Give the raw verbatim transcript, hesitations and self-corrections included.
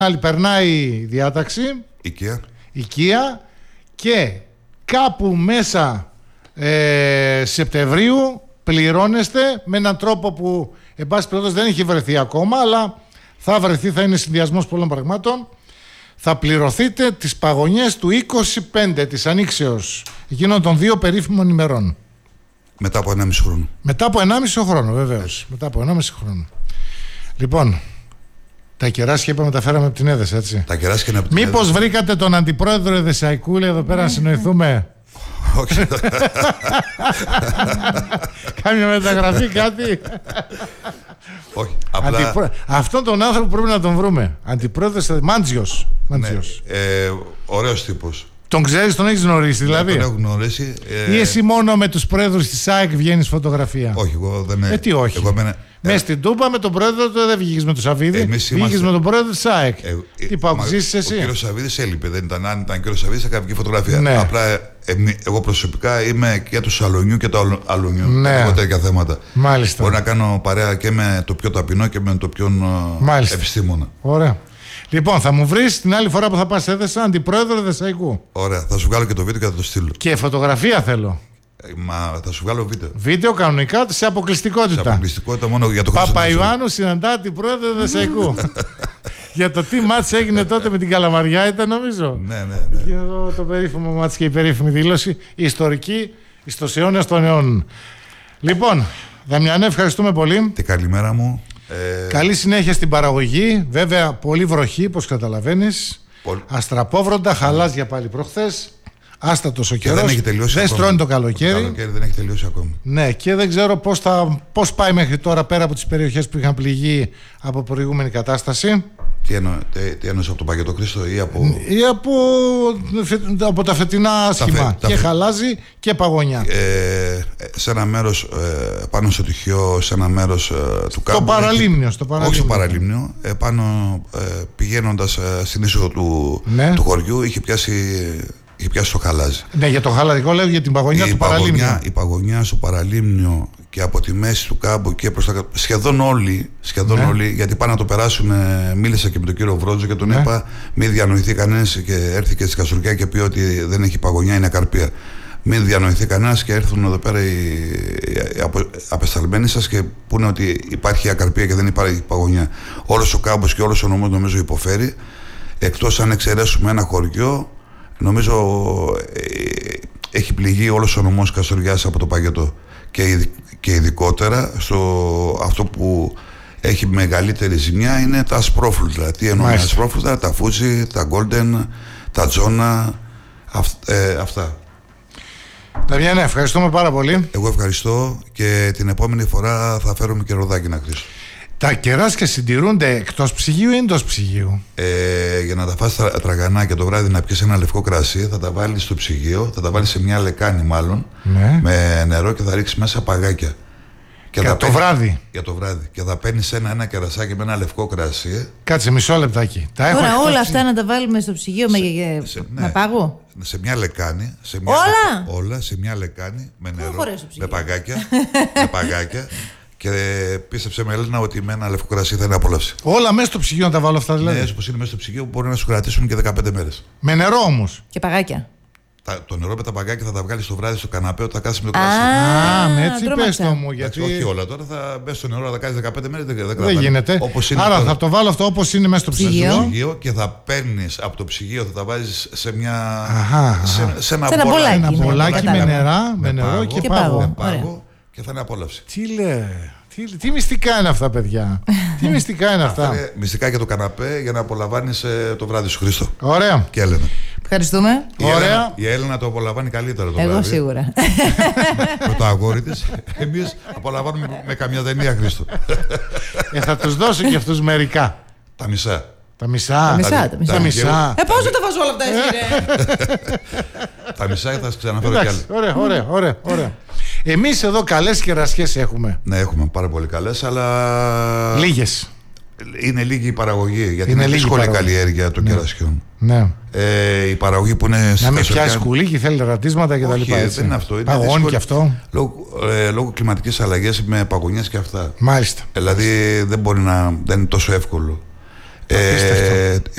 Άλλη περνάει η διάταξη Οικία. Οικία και κάπου μέσα ε, Σεπτεμβρίου πληρώνεστε με έναν τρόπο που εν πάση περιπτώσει δεν έχει βρεθεί ακόμα, αλλά θα βρεθεί, θα είναι συνδυασμός πολλών πραγμάτων. Θα πληρωθείτε τις παγωνιές του είκοσι πέντε της ανοίξεως εκείνων των δύο περίφημων ημερών. Μετά από ενάμιση χρόνο. Μετά από ενάμιση χρόνο, βεβαίως. Μετά από ενάμιση χρόνο. Λοιπόν, τα κεράσια είπαμε τα φέραμε από την Έδεσα, έτσι. Τα κεράσια είναι από την Μήπως Έδεσα. βρήκατε τον αντιπρόεδρο Εδεσσαϊκούλη εδώ πέρα να συνοηθούμε? Όχι. Κάμια μεταγραφή, κάτι? Όχι. Απλά. Αντιπρό... Αυτόν τον άνθρωπο πρέπει να τον βρούμε. Αντιπρόεδρος Μάντζιος. Μάντζιος. Ναι, ε, ωραίος τύπος. Τον ξέρεις, τον έχεις γνωρίσει δηλαδή? Ναι, τον έχω γνωρίσει. Ε... Ή εσύ μόνο με τους πρόεδρους της ΑΕΚ βγαίνεις φωτογραφία? Όχι, εγώ δεν. Ε, τι όχι. Εγώ μένα... Μέσα στην Τούπα με τον πρόεδρο του δεν βγήκες με τον Σαββίδη. Εμείς Βγήκες είμαστε... με τον πρόεδρο της ΑΕΚ. Ε, ε, τι παγκοσίσεις εσύ? Ο κύριος Σαββίδης έλειπε. Δεν ήταν, αν ήταν κύριος Σαββίδης θα κάνει φωτογραφία. Ναι. Απλά ε, εγώ προσωπικά είμαι και του Σαλονιού και του Αλουνιού. Ναι. Έχω τέτοια θέματα. Μάλιστα. Μπορώ να κάνω παρέα και με το πιο ταπεινό και με το πιο Μάλιστα. επιστήμονα. Ωραία. Λοιπόν, θα μου βρεις την άλλη φορά που θα πας Έδεσα αντιπρόεδρο Εδεσσαϊκού. Ωραία. Θα σου βγάλω και το βίντεο και θα το στείλω. Και φωτογραφία θέλω. Μα θα σου βγάλω βίντεο. Βίντεο κανονικά σε αποκλειστικότητα. Σε αποκλειστικότητα μόνο για το Παπα Ιωάννου συναντά την πρόεδρο Εδεσσαϊκού. Για το τι μάτς έγινε τότε με την Καλαμαριά ήταν, νομίζω. Ναι, ναι, ναι. Και εδώ το περίφημο μάτς και η περίφημη δήλωση, η ιστορική εις τους αιώνες των αιώνων. Λοιπόν, Δαμιανέ, ευχαριστούμε πολύ. Και καλημέρα μου. Ε... Καλή συνέχεια στην παραγωγή. Βέβαια, πολύ βροχή, όπως καταλαβαίνεις. Πολύ... Αστραπόβροντα, χαλάζια πάλι προχθές. Άστατος ο καιρός. Δεν έχει τελειώσει. Δεν στρώνει το καλοκαίρι. Το καλοκαίρι δεν έχει τελειώσει ακόμη. Ναι, και δεν ξέρω πώς, θα, πώς πάει μέχρι τώρα πέρα από τις περιοχές που είχαν πληγεί από προηγούμενη κατάσταση. Τι, εννο, τι, τι εννοείς από το Παγετό Κρίστο ή από... Ή από, από τα φετινά σχήμα. Και φε... χαλάζει και παγωνιά. Ε, σε ένα μέρος ε, πάνω στο τυχείο, σε ένα μέρος ε, του κάμπου. Το παραλίμνιο. Στο παραλίμνιο. Όχι στο παραλίμνιο. Ε, πάνω ε, πηγαίνοντας ε, στην είσοδο του, ναι. του χωριού είχε πιάσει... Είχε πιάσει το χαλάζι. Ναι, για το χαλαδικό λέω, για την παγωνιά η του παραλίμνιου. Η παγωνιά στο παραλίμνιο και από τη μέση του κάμπου και προς τα... Σχεδόν όλοι, σχεδόν ναι. όλοι, γιατί πάνε να το περάσουν. Μίλησα και με τον κύριο Βρότζο και τον ναι. είπα: μην διανοηθεί κανένας και έρθει και στη Καστοριά και πει ότι δεν έχει παγωνιά, είναι καρπία. Μην διανοηθεί κανένας και έρθουν εδώ πέρα οι, οι απο... απεσταλμένοι σας και πούνε ότι υπάρχει ακαρπία και δεν υπάρχει παγωνιά. Όλος ο κάμπος και όλος ο νομός νομίζω υποφέρει. Εκτός αν εξαιρέσουμε ένα χωριό. Νομίζω ε, έχει πληγεί όλος ο νομός Καστοριάς από το Παγετό και, και ειδικότερα στο αυτό που έχει μεγαλύτερη ζημιά είναι τα ασπρόφλουτρα. Τι εννοώ με ασπρόφλουτρα? Τα Φούτζι, τα Γκόλντεν, τα Τζόνα, αυ, ε, αυτά. Δαμιανέ, ευχαριστούμε πάρα πολύ. Εγώ ευχαριστώ και την επόμενη φορά θα φέρουμε και ροδάκι να κρίσω. Τα κεράσια συντηρούνται εκτός ψυγείου ή εντός ψυγείου? Ε, για να τα φας τρα, τραγανά και το βράδυ να πιεις ένα λευκό κρασί, θα τα βάλεις στο ψυγείο, θα τα βάλεις σε μια λεκάνη μάλλον, ναι. με νερό και θα ρίξεις μέσα παγάκια. Και για το παίρνει, βράδυ. Για το βράδυ. Και θα παίρνεις ένα, ένα κερασάκι με ένα λευκό κρασί. Κάτσε μισό λεπτάκι. Τα έχω Τώρα όλα αυτά να τα βάλουμε στο ψυγείο σε, με, σε, ναι, με πάγο. Σε μια λεκάνη. Σε μια όλα! Λεκ, όλα σε μια λεκάνη με νερό, με παγάκια. με παγάκια. Και πίστεψε με Έλληνα ότι με ένα λευκό κρασί θα είναι απόλαυση. Όλα μέσα στο ψυγείο να τα βάλω αυτά δηλαδή? Ναι, όπως είναι μέσα στο ψυγείο μπορεί να σου κρατήσουν και δεκαπέντε μέρες. Με νερό όμως. Και παγάκια. Τα, το νερό με τα παγάκια θα τα βγάλεις το βράδυ στο καναπέ όταν θα κάτσεις με το κρασί. Α, με έτσι πες το μου. Γιατί... Όχι όλα τώρα, θα μπες στο νερό, θα τα κάνεις δεκαπέντε μέρες, δεν, δεν, δεν γίνεται. Άρα τώρα. Θα το βάλω αυτό όπως είναι μέσα στο ψυγείο. Στο ψυγείο και θα παίρνεις από το ψυγείο, θα τα βάζεις σε μια. Αχα, σε, σε ένα, σε ένα μπολάκι, ένα μπολάκι με νερά, με νερό και πάγο. Και θα είναι απόλαυση. Τι λέει. Τι, τι μυστικά είναι αυτά, παιδιά. Τι μυστικά είναι αυτά. αυτά. Μυστικά για το καναπέ για να απολαμβάνεις ε, το βράδυ σου, Χρήστο. Ωραία. Και Έλενα. Ευχαριστούμε. Η Ωραία. Έλενα, η Έλενα το απολαμβάνει καλύτερα το Εγώ βράδυ. Εγώ σίγουρα. Με το αγόρι της. Εμείς απολαμβάνουμε με καμιά ταινία, Χρήστο. ε, θα τους δώσω και αυτούς μερικά. Τα μισά. Τα μισά. Τα μισά. Τα μισά. Τα μισά. Ε, πόσο τα βάζω όλα αυτά εσύ, ρε. Τα μισά θα σας ξαναφέρω κι άλλα. Ωραία, ωραία, ωραία, ωραία. Εμείς εδώ καλές κερασιές έχουμε. Ναι, έχουμε πάρα πολύ καλές, αλλά... Λίγες. Είναι λίγη η παραγωγή, γιατί είναι, είναι δύσκολη η παραγωγή. καλλιέργεια των ναι. κερασιών. Ναι. Ε, η παραγωγή που είναι... Να μην πιάσει κουλίκι, θέλει ρατίσματα κτλ. Όχι, δεν είναι αυτό. Είναι παγώνει και αυτό. Λόγω, ε, λόγω κλιματικής αλλαγής με παγωνιές και αυτά. Μάλιστα. Δηλαδή δεν μπορεί να... δεν είναι τόσο εύκολο. Ε,